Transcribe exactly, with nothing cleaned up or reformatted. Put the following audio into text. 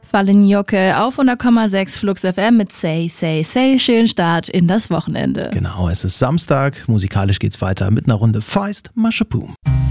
Fallen-Jocke auf hundert Komma sechs Flux F M mit Say, Say, Say. Schönen Start in das Wochenende. Genau, es ist Samstag. Musikalisch geht's weiter mit einer Runde Feist Maschepum.